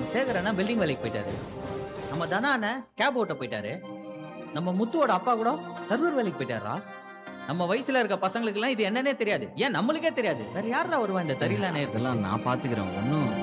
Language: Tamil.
நம்ம சேகர் அண்ணா பில்டிங் வேலைக்கு போயிட்டாரு. நம்ம தனா அண்ணன் கேப் ஓட்ட போயிட்டாரு. நம்ம முத்துவோட அப்பா கூட சர்வர் வேலைக்கு போயிட்டாரா. நம்ம வயசுல இருக்க பசங்களுக்கு எல்லாம் இது என்னன்னே தெரியாது. ஏன் நம்மளுக்கே தெரியாது. வேற யாரா வருவா இந்த தெரியல நேரத்துல? இதெல்லாம் நான் பாத்துக்கிறேன், ஒன்னும்